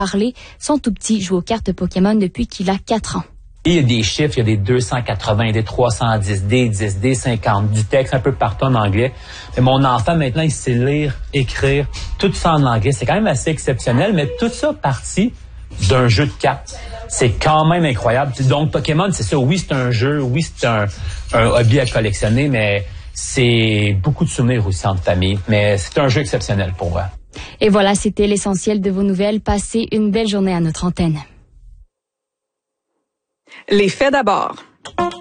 parler. Son tout petit joue aux cartes Pokémon depuis qu'il a 4 ans. Et il y a des chiffres, il y a des 280, des 310, des 10, des 50, du texte un peu partout en anglais. Mais mon enfant, maintenant, il sait lire, écrire, tout ça en anglais. C'est quand même assez exceptionnel, mais tout ça parti d'un jeu de cartes. C'est quand même incroyable. Donc, Pokémon, c'est ça. Oui, c'est un jeu. Oui, c'est un hobby à collectionner, mais c'est beaucoup de souvenirs aussi en famille. Mais c'est un jeu exceptionnel pour moi. Et voilà, c'était l'essentiel de vos nouvelles. Passez une belle journée à notre antenne. Les faits d'abord.